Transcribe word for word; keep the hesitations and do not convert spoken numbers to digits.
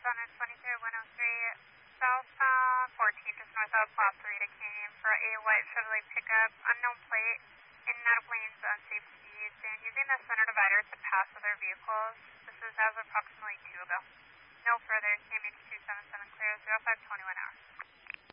on twenty-two one oh three, southbound fourteen, just north of Plot three to Canyon for a white Chevrolet pickup, unknown plate, in and out of lanes, unsafe speeds, and using the center divider to pass other vehicles. This is as of approximately two ago. No further, C M H two seven seven clear, zero five twenty-one hours.